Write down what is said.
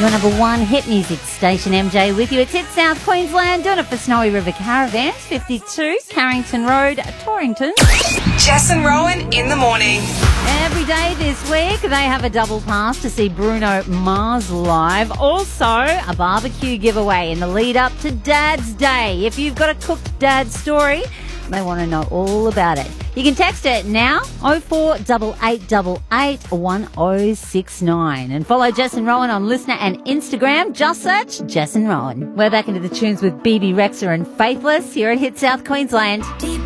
Your number one hit music station, MJ, with you. It's Hit South Queensland, doing it for Snowy River Caravans, 52 Carrington Road, Torrington. Jess and Rowan in the morning. Every day this week, they have a double pass to see Bruno Mars live. Also, a barbecue giveaway in the lead up to Dad's Day. If you've got a cooked dad story, they want to know all about it. You can text it now, 0488881069. And follow Jess and Rowan on Listener and Instagram. Just search Jess and Rowan. We're back into the tunes with BB Rexha and Faithless here at Hit South Queensland.